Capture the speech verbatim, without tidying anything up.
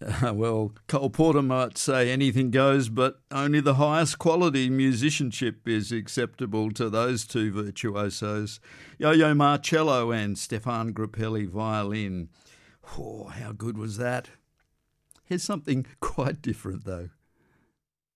Uh, well, Cole Porter might say anything goes, but only the highest quality musicianship is acceptable to those two virtuosos, Yo-Yo Ma cello and Stefan Grappelli violin. Oh, how good was that? Here's something quite different though.